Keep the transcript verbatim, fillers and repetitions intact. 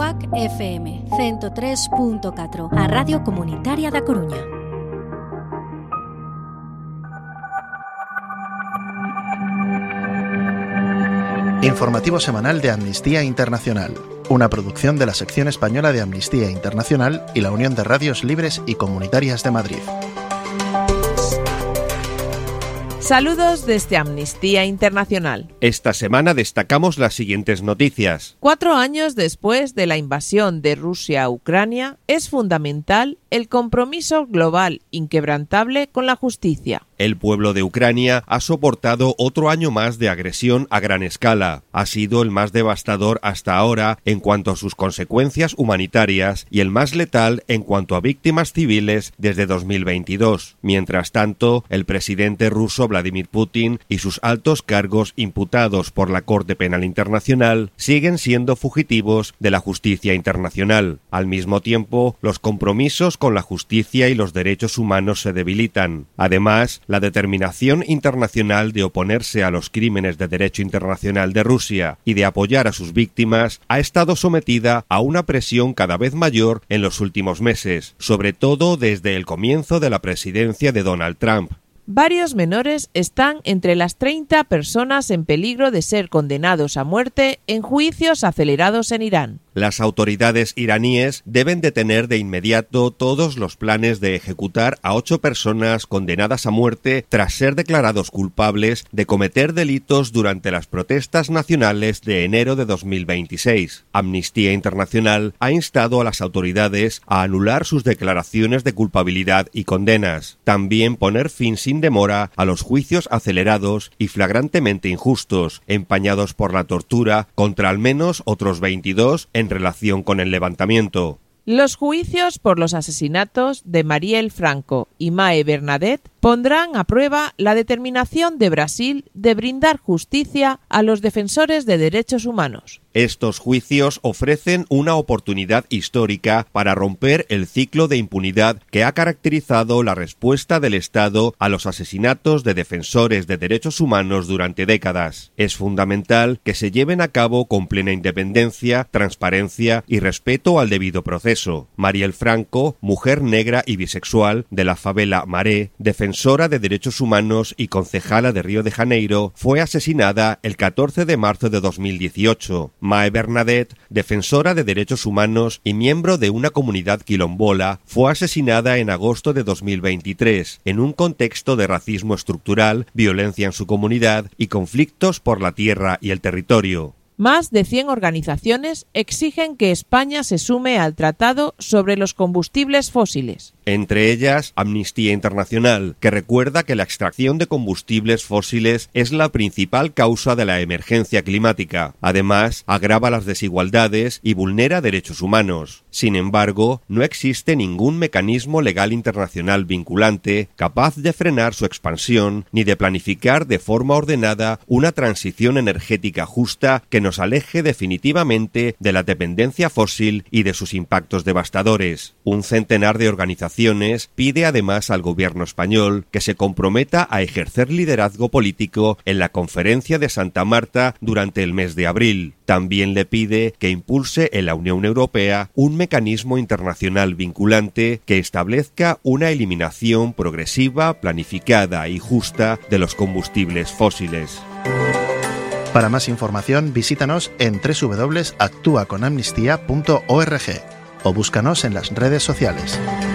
C A C F M ciento tres punto catro, a Radio Comunitaria da Coruña. Informativo semanal de Amnistía Internacional, una producción de la sección española de Amnistía Internacional y la Unión de Radios Libres y Comunitarias de Madrid. Saludos desde Amnistía Internacional. Esta semana destacamos las siguientes noticias. Cuatro años después de la invasión de Rusia a Ucrania, es fundamental el compromiso global inquebrantable con la justicia. El pueblo de Ucrania ha soportado otro año más de agresión a gran escala. Ha sido el más devastador hasta ahora en cuanto a sus consecuencias humanitarias y el más letal en cuanto a víctimas civiles desde dos mil veintidós. Mientras tanto, el presidente ruso Vladimir Putin y sus altos cargos imputados por la Corte Penal Internacional siguen siendo fugitivos de la justicia internacional. Al mismo tiempo, los compromisos con la justicia y los derechos humanos se debilitan. Además, la determinación internacional de oponerse a los crímenes de derecho internacional de Rusia y de apoyar a sus víctimas ha estado sometida a una presión cada vez mayor en los últimos meses, sobre todo desde el comienzo de la presidencia de Donald Trump. Varios menores están entre las treinta personas en peligro de ser condenados a muerte en juicios acelerados en Irán. Las autoridades iraníes deben detener de inmediato todos los planes de ejecutar a ocho personas condenadas a muerte tras ser declarados culpables de cometer delitos durante las protestas nacionales de enero de dos mil veintiséis. Amnistía Internacional ha instado a las autoridades a anular sus declaraciones de culpabilidad y condenas. También poner fin sin demora a los juicios acelerados y flagrantemente injustos, empañados por la tortura contra al menos otros veintidós en relación con el levantamiento. Los juicios por los asesinatos de Marielle Franco y Mae Bernadette pondrán a prueba la determinación de Brasil de brindar justicia a los defensores de derechos humanos. Estos juicios ofrecen una oportunidad histórica para romper el ciclo de impunidad que ha caracterizado la respuesta del Estado a los asesinatos de defensores de derechos humanos durante décadas. Es fundamental que se lleven a cabo con plena independencia, transparencia y respeto al debido proceso. Marielle Franco, mujer negra y bisexual de la favela Maré, defensora de derechos humanos y concejala de Río de Janeiro, fue asesinada el catorce de marzo de dos mil dieciocho. Mae Bernadette, defensora de derechos humanos y miembro de una comunidad quilombola, fue asesinada en agosto de dos mil veintitrés, en un contexto de racismo estructural, violencia en su comunidad y conflictos por la tierra y el territorio. Más de cien organizaciones exigen que España se sume al Tratado sobre los combustibles fósiles. Entre ellas, Amnistía Internacional, que recuerda que la extracción de combustibles fósiles es la principal causa de la emergencia climática. Además, agrava las desigualdades y vulnera derechos humanos. Sin embargo, no existe ningún mecanismo legal internacional vinculante capaz de frenar su expansión ni de planificar de forma ordenada una transición energética justa que nos aleje definitivamente de la dependencia fósil y de sus impactos devastadores. Un centenar de organizaciones pide además al gobierno español que se comprometa a ejercer liderazgo político en la Conferencia de Santa Marta durante el mes de abril. También le pide que impulse en la Unión Europea un mecanismo internacional vinculante que establezca una eliminación progresiva, planificada y justa de los combustibles fósiles. Para más información, visítanos en doble u doble u doble u punto actúa con amnistía punto org o búscanos en las redes sociales.